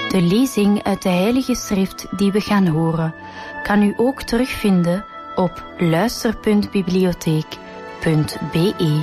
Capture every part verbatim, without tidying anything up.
De lezing uit de Heilige Schrift die we gaan horen, kan u ook terugvinden op luister punt bibliotheek punt be.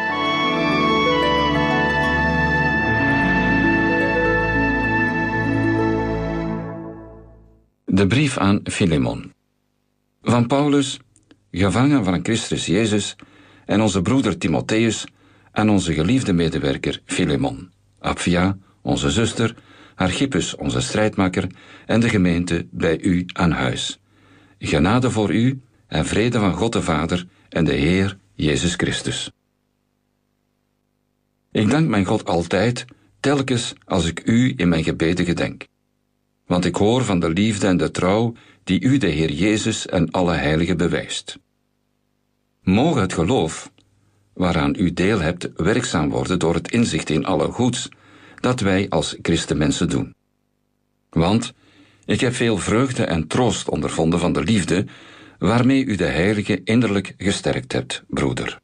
De brief aan Filemon. Van Paulus, gevangen van Christus Jezus, en onze broeder Timotheus, aan onze geliefde medewerker Filemon, Apphia, onze zuster, Archippus, onze strijdmakker, en de gemeente bij u aan huis. Genade voor u en vrede van God de Vader en de Heer Jezus Christus. Ik dank mijn God altijd, telkens als ik u in mijn gebeden gedenk. Want ik hoor van de liefde en de trouw die u de Heer Jezus en alle heiligen bewijst. Moge het geloof, waaraan u deel hebt, werkzaam worden door het inzicht in alle goeds, dat wij als christenmensen doen. Want ik heb veel vreugde en troost ondervonden van de liefde, waarmee u de heilige innerlijk gesterkt hebt, broeder.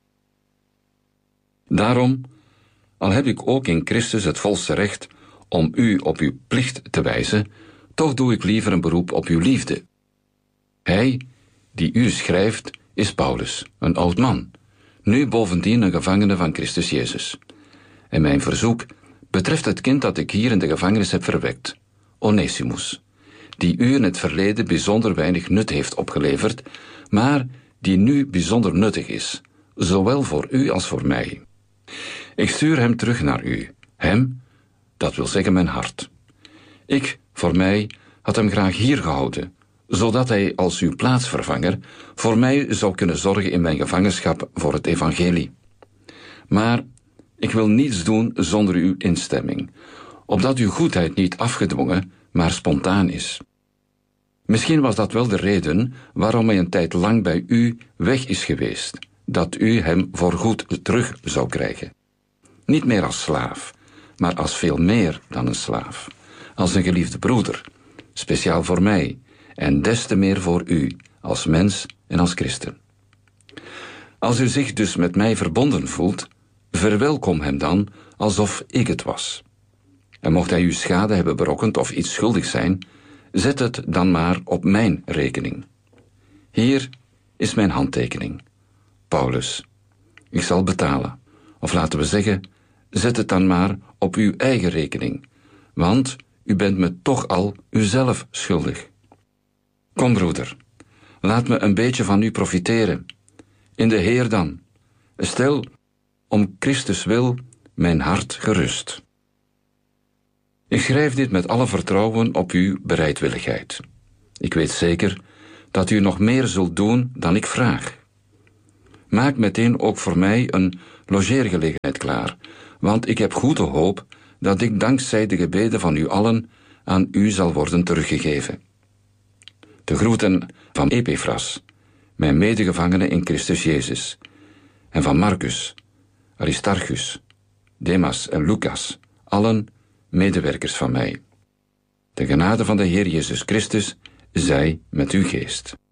Daarom, al heb ik ook in Christus het volste recht om u op uw plicht te wijzen, toch doe ik liever een beroep op uw liefde. Hij, die u schrijft, is Paulus, een oud man, nu bovendien een gevangene van Christus Jezus. En mijn verzoek betreft het kind dat ik hier in de gevangenis heb verwekt, Onesimus, die u in het verleden bijzonder weinig nut heeft opgeleverd, maar die nu bijzonder nuttig is, zowel voor u als voor mij. Ik stuur hem terug naar u, hem, dat wil zeggen mijn hart. Ik, voor mij, had hem graag hier gehouden, zodat hij als uw plaatsvervanger voor mij zou kunnen zorgen in mijn gevangenschap voor het evangelie. Maar ik wil niets doen zonder uw instemming, opdat uw goedheid niet afgedwongen, maar spontaan is. Misschien was dat wel de reden waarom hij een tijd lang bij u weg is geweest, dat u hem voorgoed terug zou krijgen. Niet meer als slaaf, maar als veel meer dan een slaaf. Als een geliefde broeder, speciaal voor mij, en des te meer voor u, als mens en als christen. Als u zich dus met mij verbonden voelt, verwelkom hem dan alsof ik het was. En mocht hij u schade hebben berokkend of iets schuldig zijn, zet het dan maar op mijn rekening. Hier is mijn handtekening. Paulus. Ik zal betalen. Of laten we zeggen, zet het dan maar op uw eigen rekening, want u bent me toch al uzelf schuldig. Kom, broeder, laat me een beetje van u profiteren. In de Heer dan. Stel, om Christus wil, mijn hart gerust. Ik schrijf dit met alle vertrouwen op uw bereidwilligheid. Ik weet zeker dat u nog meer zult doen dan ik vraag. Maak meteen ook voor mij een logeergelegenheid klaar, want ik heb goede hoop dat ik dankzij de gebeden van u allen aan u zal worden teruggegeven. De groeten van Epaphras, mijn medegevangene in Christus Jezus, en van Marcus, Aristarchus, Demas en Lucas, allen medewerkers van mij. De genade van de Heer Jezus Christus zij met uw geest.